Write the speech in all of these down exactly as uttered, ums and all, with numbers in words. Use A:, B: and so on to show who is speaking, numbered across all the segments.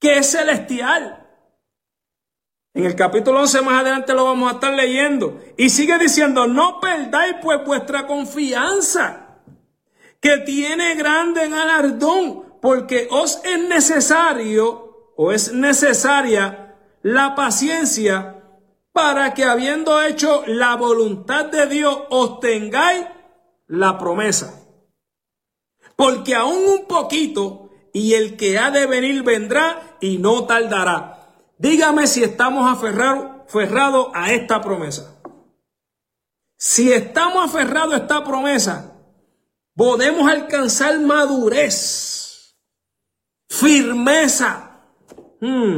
A: que es celestial. En el capítulo once más adelante lo vamos a estar leyendo. Y sigue diciendo, no perdáis pues vuestra confianza, que tiene grande galardón, porque os es necesario o es necesaria la paciencia para que habiendo hecho la voluntad de Dios os tengáis la promesa. Porque aún un poquito y el que ha de venir vendrá y no tardará. Dígame si estamos aferrados, aferrados a esta promesa. Si estamos aferrados a esta promesa, podemos alcanzar madurez, firmeza, hmm,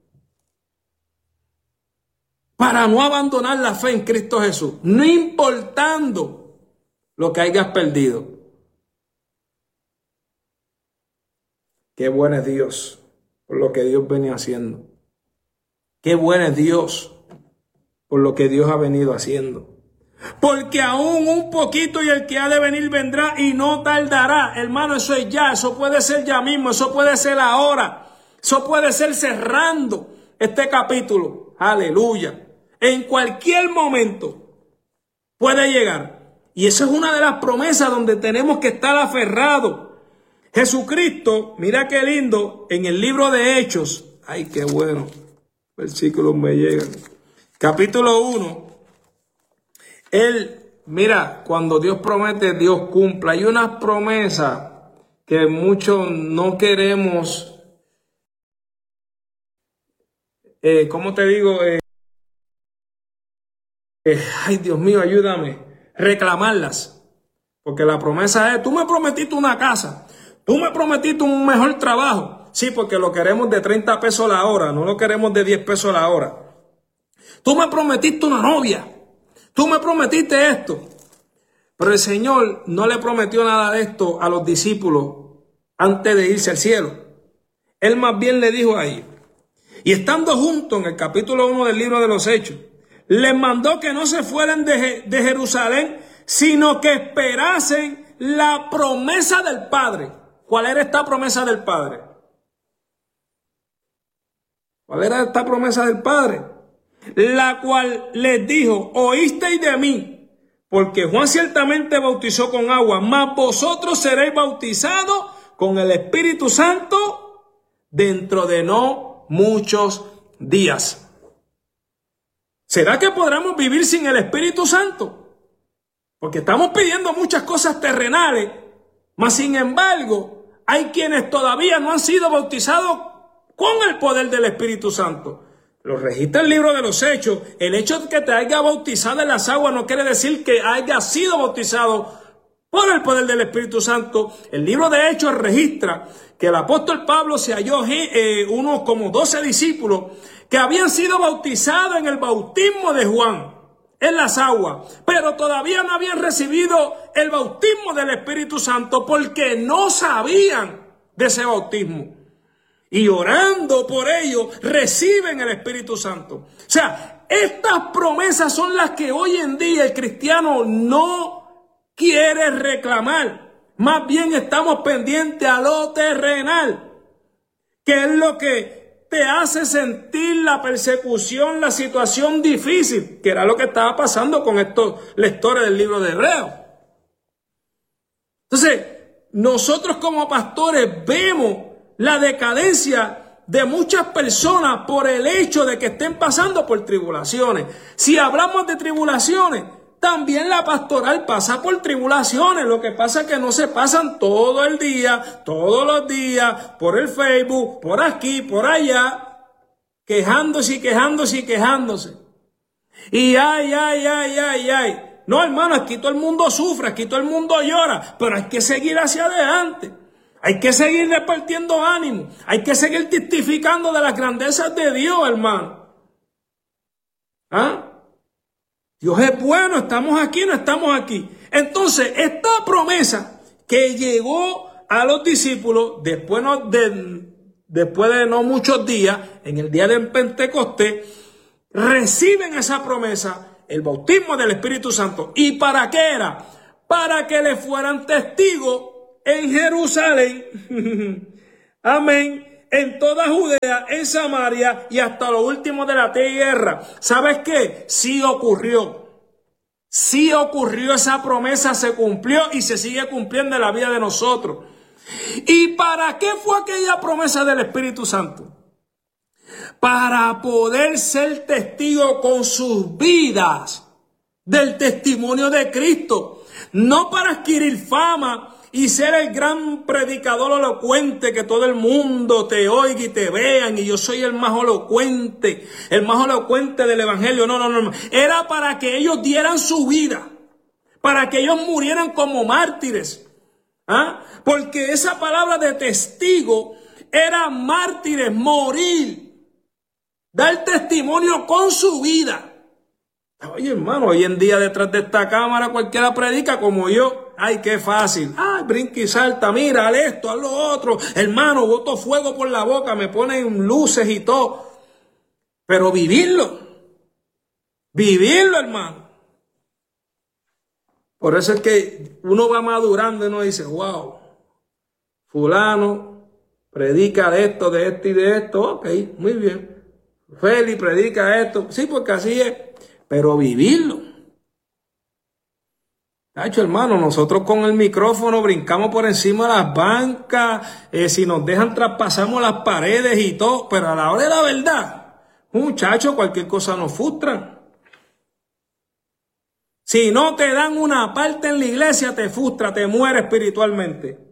A: para no abandonar la fe en Cristo Jesús, no importando lo que hayas perdido. Qué bueno es Dios por lo que Dios venía haciendo. Qué bueno es Dios por lo que Dios ha venido haciendo. Porque aún un poquito y el que ha de venir vendrá y no tardará. Hermano, eso es ya, eso puede ser ya mismo, eso puede ser ahora. Eso puede ser cerrando este capítulo. Aleluya. En cualquier momento puede llegar. Y eso es una de las promesas donde tenemos que estar aferrados. Jesucristo, mira qué lindo, en el libro de Hechos. Ay, qué bueno. Versículos me llegan. Capítulo uno. Él, mira, cuando Dios promete, Dios cumple. Hay unas promesas que muchos no queremos, eh, ¿cómo te digo? Eh, eh, ay, Dios mío, ayúdame. Reclamarlas. Porque la promesa es, tú me prometiste una casa. Tú me prometiste un mejor trabajo. Sí, porque lo queremos de treinta pesos la hora, no lo queremos de diez pesos la hora. Tú me prometiste una novia. Tú me prometiste esto. Pero el Señor no le prometió nada de esto a los discípulos antes de irse al cielo. Él más bien le dijo a ellos. Y estando juntos en el capítulo uno del libro de los Hechos, les mandó que no se fueran de, de Jerusalén, sino que esperasen la promesa del Padre. ¿Cuál era esta promesa del Padre? ¿Cuál era esta promesa del Padre? La cual les dijo, oísteis de mí, porque Juan ciertamente bautizó con agua, mas vosotros seréis bautizados con el Espíritu Santo dentro de no muchos días. ¿Será que podremos vivir sin el Espíritu Santo? Porque estamos pidiendo muchas cosas terrenales, mas sin embargo, hay quienes todavía no han sido bautizados con el poder del Espíritu Santo. Lo registra el libro de los Hechos. El hecho de que te haya bautizado en las aguas no quiere decir que haya sido bautizado por el poder del Espíritu Santo. El libro de Hechos registra que el apóstol Pablo se halló eh, unos como doce discípulos que habían sido bautizados en el bautismo de Juan, en las aguas, pero todavía no habían recibido el bautismo del Espíritu Santo porque no sabían de ese bautismo. Y orando por ello, reciben el Espíritu Santo. O sea, estas promesas son las que hoy en día el cristiano no quiere reclamar. Más bien estamos pendientes a lo terrenal, que es lo que te hace sentir la persecución, la situación difícil, que era lo que estaba pasando con estos lectores del libro de Hebreos. Entonces, nosotros como pastores vemos la decadencia de muchas personas por el hecho de que estén pasando por tribulaciones. Si hablamos de tribulaciones, también la pastoral pasa por tribulaciones. Lo que pasa es que no se pasan todo el día, todos los días, por el Facebook, por aquí, por allá, quejándose y quejándose y quejándose. Y ay, ay, ay, ay, ay. No, hermano, aquí todo el mundo sufre, aquí todo el mundo llora, pero hay que seguir hacia adelante. Hay que seguir repartiendo ánimo. Hay que seguir testificando de las grandezas de Dios, hermano. ¿Ah? Dios es bueno, estamos aquí, no estamos aquí. Entonces, esta promesa que llegó a los discípulos después, no, de, después de no muchos días, en el día del Pentecostés, reciben esa promesa, el bautismo del Espíritu Santo. ¿Y para qué era? Para que le fueran testigos en Jerusalén, amén, en toda Judea, en Samaria y hasta lo último de la tierra. ¿Sabes qué? Sí ocurrió. Sí ocurrió, esa promesa se cumplió y se sigue cumpliendo en la vida de nosotros. ¿Y para qué fue aquella promesa del Espíritu Santo? Para poder ser testigo con sus vidas del testimonio de Cristo. No para adquirir fama y ser el gran predicador elocuente, que todo el mundo te oiga y te vean, y yo soy el más elocuente, el más elocuente del evangelio. No, no, no, no. Era para que ellos dieran su vida, para que ellos murieran como mártires. ¿Ah? Porque esa palabra de testigo era mártires, morir, dar testimonio con su vida. Oye, hermano, hoy en día detrás de esta cámara cualquiera predica como yo. Ay, qué fácil. Ay, brinca y salta, mira, haz esto, haz lo otro. Hermano, boto fuego por la boca, me ponen luces y todo. Pero vivirlo, vivirlo, hermano. Por eso es que uno va madurando y uno dice, wow, fulano predica de esto, de esto y de esto. Ok, muy bien. Feli predica esto. Sí, porque así es. Pero vivirlo. Tacho, hermano, nosotros con el micrófono brincamos por encima de las bancas, eh, si nos dejan traspasamos las paredes y todo, pero a la hora de la verdad, muchachos, cualquier cosa nos frustra. Si no te dan una parte en la iglesia, te frustra, te muere espiritualmente.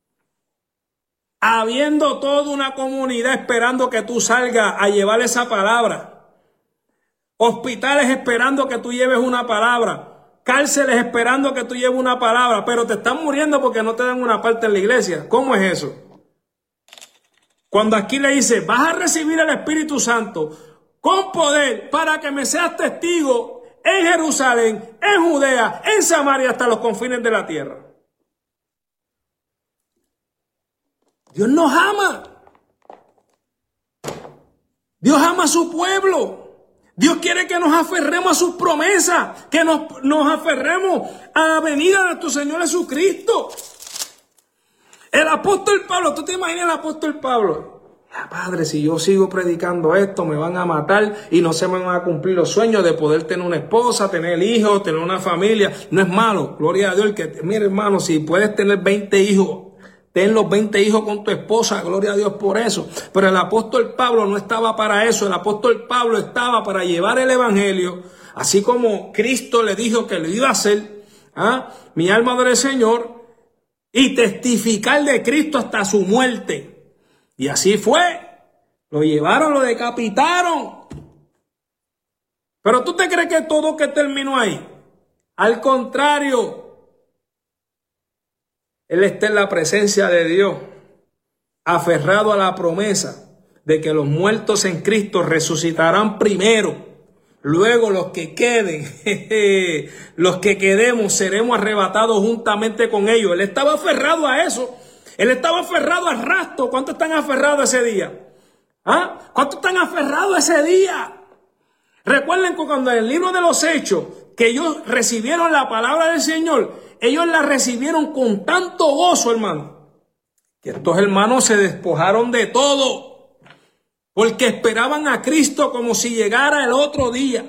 A: Habiendo toda una comunidad esperando que tú salgas a llevar esa palabra. Hospitales esperando que tú lleves una palabra. Cárceles esperando que tú lleves una palabra. Pero te están muriendo porque no te dan una parte en la iglesia. ¿Cómo es eso? Cuando aquí le dice, vas a recibir el Espíritu Santo con poder para que me seas testigo en Jerusalén, en Judea, en Samaria, hasta los confines de la tierra. Dios nos ama. Dios ama a su pueblo. Dios quiere que nos aferremos a sus promesas, que nos, nos aferremos a la venida de nuestro Señor Jesucristo. El apóstol Pablo, ¿tú te imaginas el apóstol Pablo? Ya, Padre, si yo sigo predicando esto, me van a matar y no se me van a cumplir los sueños de poder tener una esposa, tener hijos, tener una familia. No es malo, gloria a Dios. Que, mire, hermano, si puedes tener veinte hijos, ten los veinte hijos con tu esposa, gloria a Dios por eso. Pero el apóstol Pablo no estaba para eso. El apóstol Pablo estaba para llevar el evangelio, así como Cristo le dijo que lo iba a hacer. ¿Ah? Mi alma adora al Señor, y testificar de Cristo hasta su muerte. Y así fue. Lo llevaron, lo decapitaron. Pero ¿tú te crees que todo que terminó ahí? Al contrario. Él está en la presencia de Dios, aferrado a la promesa de que los muertos en Cristo resucitarán primero. Luego los que queden, jeje, los que quedemos, seremos arrebatados juntamente con ellos. Él estaba aferrado a eso. Él estaba aferrado al rapto. ¿Cuántos están aferrados ese día? ¿Ah? ¿Cuántos están aferrados ese día? Recuerden que cuando en el libro de los Hechos, que ellos recibieron la palabra del Señor, ellos la recibieron con tanto gozo, hermano, que estos hermanos se despojaron de todo, porque esperaban a Cristo como si llegara el otro día.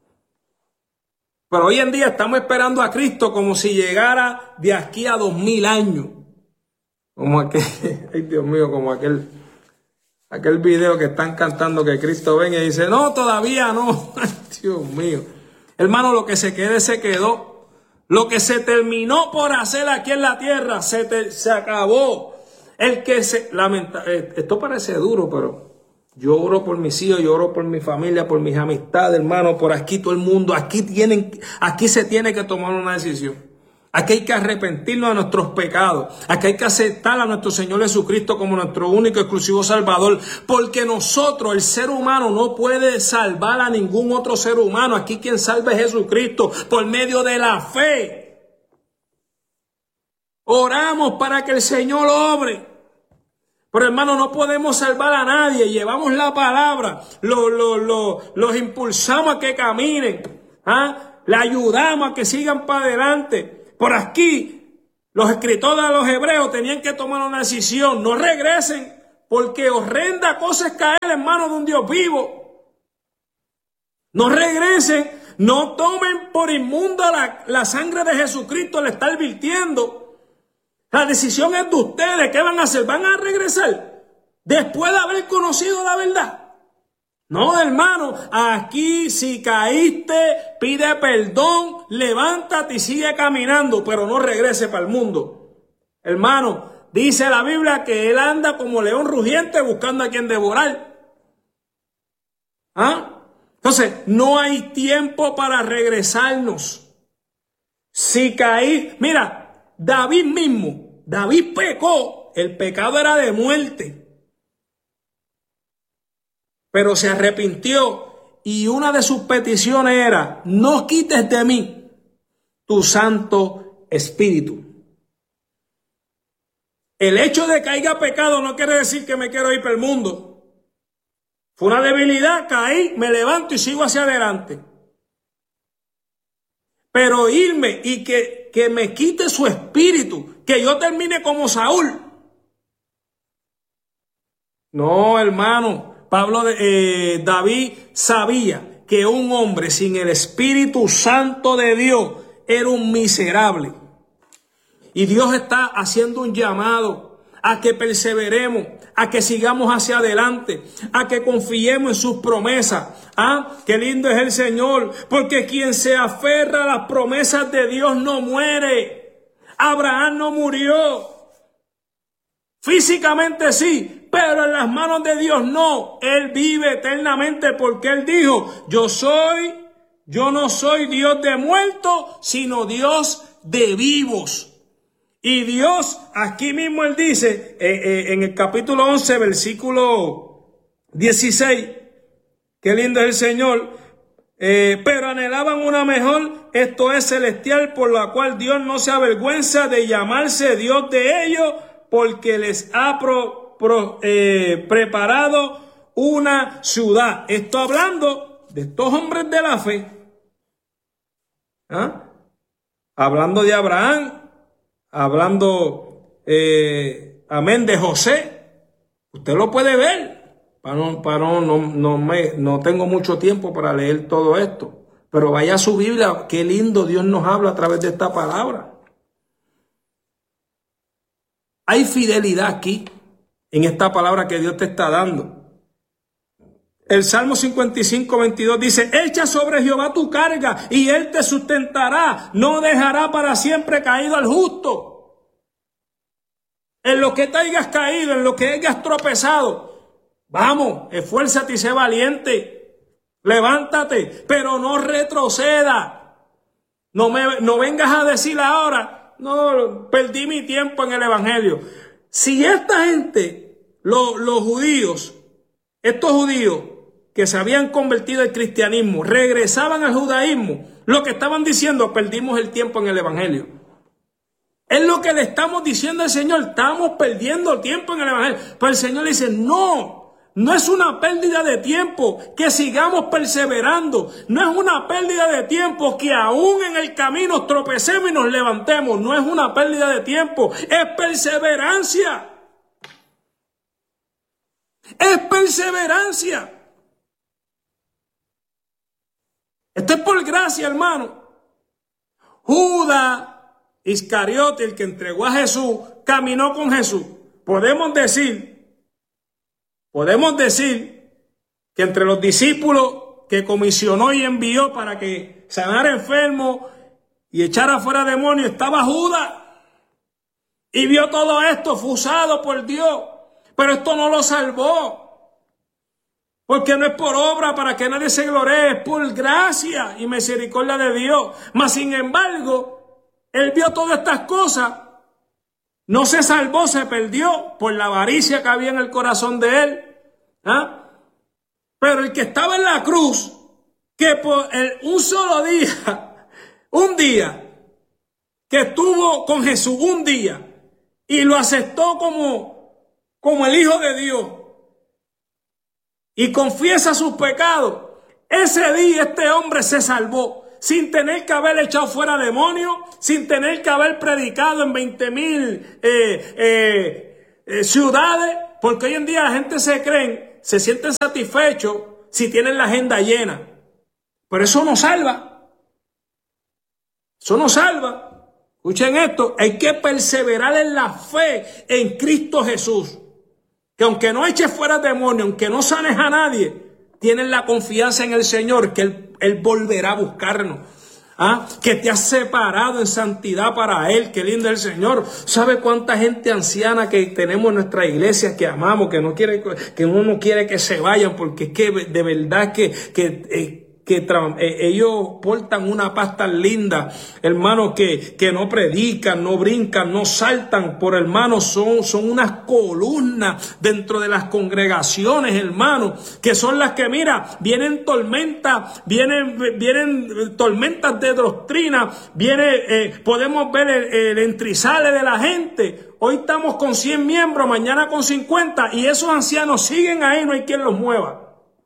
A: Pero hoy en día estamos esperando a Cristo como si llegara de aquí a dos mil años. Como aquel, ay Dios mío, como aquel, aquel video que están cantando que Cristo venga y dice, no, todavía no. Dios mío. Hermano, lo que se quede, se quedó. Lo que se terminó por hacer aquí en la tierra, se, te, se acabó. El que se lamenta, esto parece duro, pero yo oro por mis hijos, yo oro por mi familia, por mis amistades, hermano, por aquí todo el mundo. Aquí tienen, aquí se tiene que tomar una decisión. Aquí hay que arrepentirnos de nuestros pecados. Aquí hay que aceptar a nuestro Señor Jesucristo como nuestro único exclusivo Salvador. Porque nosotros, el ser humano, no puede salvar a ningún otro ser humano. Aquí quien salva es Jesucristo por medio de la fe. Oramos para que el Señor obre. Pero hermano, no podemos salvar a nadie. Llevamos la palabra, lo, lo, lo, los impulsamos a que caminen. ¿Ah? Le ayudamos a que sigan para adelante. Por aquí, los escritores de los hebreos tenían que tomar una decisión. No regresen, porque horrenda cosa es caer en manos de un Dios vivo. No regresen, no tomen por inmunda la, la sangre de Jesucristo, le está advirtiendo. La decisión es de ustedes. ¿Qué van a hacer? ¿Van a regresar después de haber conocido la verdad? No, hermano, aquí si caíste, pide perdón, levántate y sigue caminando, pero no regrese para el mundo. Hermano, dice la Biblia que él anda como león rugiente buscando a quien devorar. ¿Ah? Entonces, no hay tiempo para regresarnos. Si caí, mira, David mismo, David pecó, el pecado era de muerte. Pero se arrepintió y una de sus peticiones era: no quites de mí tu Santo Espíritu. El hecho de que haya pecado no quiere decir que me quiero ir para el mundo. Fue una debilidad, caí, me levanto y sigo hacia adelante. Pero irme y que, que me quite su espíritu, que yo termine como Saúl. No, hermano. Pablo, eh, David sabía que un hombre sin el Espíritu Santo de Dios era un miserable. Y Dios está haciendo un llamado a que perseveremos, a que sigamos hacia adelante, a que confiemos en sus promesas. Ah, qué lindo es el Señor, porque quien se aferra a las promesas de Dios no muere. Abraham no murió. Físicamente sí, pero en las manos de Dios no. Él vive eternamente porque Él dijo: yo soy, yo no soy Dios de muertos, sino Dios de vivos. Y Dios, aquí mismo Él dice, eh, eh, en el capítulo once, versículo dieciséis, qué lindo es el Señor, eh, pero anhelaban una mejor, esto es celestial, por la cual Dios no se avergüenza de llamarse Dios de ellos, porque les ha pro, pro, eh, preparado una ciudad. Esto hablando de estos hombres de la fe. ¿Ah? Hablando de Abraham, hablando, eh, amén, de José. Usted lo puede ver. Para no, para no, no, no, me, no tengo mucho tiempo para leer todo esto. Pero vaya a su Biblia, qué lindo Dios nos habla a través de esta palabra. Hay fidelidad aquí, en esta palabra que Dios te está dando. El Salmo cincuenta y cinco, veintidós dice: echa sobre Jehová tu carga y Él te sustentará, no dejará para siempre caído al justo. En lo que te hayas caído, en lo que hayas tropezado, vamos, esfuérzate y sé valiente, levántate, pero no retroceda. No, me, no vengas a decir ahora: no, perdí mi tiempo en el evangelio. Si esta gente, lo, los judíos, estos judíos que se habían convertido al cristianismo, regresaban al judaísmo, lo que estaban diciendo: perdimos el tiempo en el evangelio. Es lo que le estamos diciendo al Señor: estamos perdiendo tiempo en el evangelio. Pero el Señor le dice: no. No es una pérdida de tiempo que sigamos perseverando. No es una pérdida de tiempo que aún en el camino tropecemos y nos levantemos. No es una pérdida de tiempo. Es perseverancia. Es perseverancia. Esto es por gracia, hermano. Judas Iscariote, el que entregó a Jesús, caminó con Jesús. Podemos decir... Podemos decir que entre los discípulos que comisionó y envió para que sanara enfermos y echara fuera demonios estaba Judas. Y vio todo esto, fue usado por Dios. Pero esto no lo salvó. Porque no es por obra para que nadie se gloree, es por gracia y misericordia de Dios. Mas sin embargo, él vio todas estas cosas. No se salvó, se perdió por la avaricia que había en el corazón de él. ¿Ah? Pero el que estaba en la cruz, que por el, un solo día, un día, que estuvo con Jesús un día y lo aceptó como, como el Hijo de Dios y confiesa sus pecados, ese día este hombre se salvó. Sin tener que haber echado fuera demonios, sin tener que haber predicado en veinte mil eh, eh, eh, ciudades, Porque hoy en día la gente se creen, se sienten satisfechos si tienen la agenda llena. Pero eso no salva. Eso no salva. Escuchen esto, hay que perseverar en la fe en Cristo Jesús. Que aunque no eches fuera demonio, aunque no sanes a nadie, tienes la confianza en el Señor, que Él, Él volverá a buscarnos. ¿Ah? Que te has separado en santidad para Él. Qué lindo es el Señor. ¿Sabe cuánta gente anciana que tenemos en nuestra iglesia que amamos, que no quiere, que uno no quiere que se vayan, porque es que de verdad que, que eh, que eh, ellos portan una paz tan linda, hermanos, que, que no predican, no brincan, no saltan, por hermanos, son, son unas columnas dentro de las congregaciones, hermanos, que son las que, mira, vienen tormentas, vienen, vienen tormentas de doctrina, viene, eh, podemos ver el, el entrizale de la gente. Hoy estamos con cien miembros, mañana con cincuenta, y esos ancianos siguen ahí, no hay quien los mueva.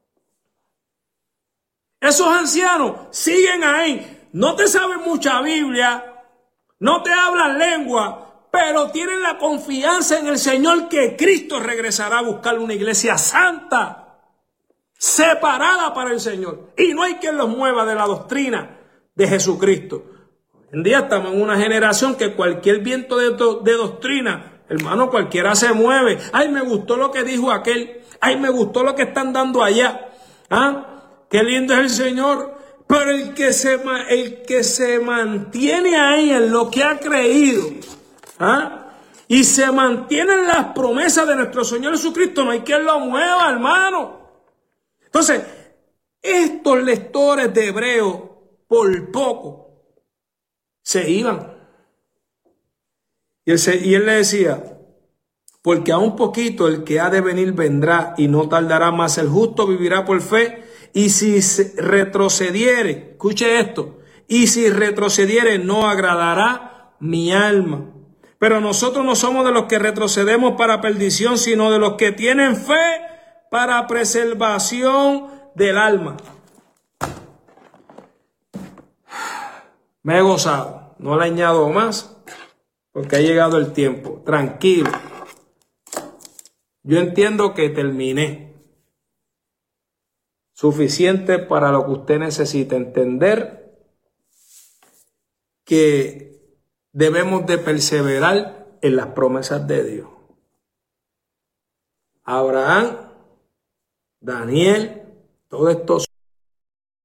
A: Esos ancianos siguen ahí, no te saben mucha Biblia, no te hablan lengua, pero tienen la confianza en el Señor que Cristo regresará a buscar una iglesia santa, separada para el Señor. Y no hay quien los mueva de la doctrina de Jesucristo. Hoy en día estamos en una generación que cualquier viento de, do, de doctrina, hermano, cualquiera se mueve. Ay, me gustó lo que dijo aquel. Ay, me gustó lo que están dando allá. ¿Ah? Qué lindo es el Señor, pero el que se, el que se mantiene ahí en lo que ha creído, ¿ah? Y se mantiene en las promesas de nuestro Señor Jesucristo, no hay quien lo mueva, hermano. Entonces, estos lectores de Hebreos, por poco, se iban. Y él, se, y él le decía, porque a un poquito el que ha de venir vendrá y no tardará más, el justo vivirá por fe. Y si retrocediere, escuche esto, y si retrocediere no agradará mi alma. Pero nosotros no somos de los que retrocedemos para perdición, sino de los que tienen fe para preservación del alma. Me he gozado, no le añado más, porque ha llegado el tiempo. Tranquilo. Yo entiendo que terminé. Suficiente para lo que usted necesita entender que debemos de perseverar en las promesas de Dios. Abraham, Daniel, todos estos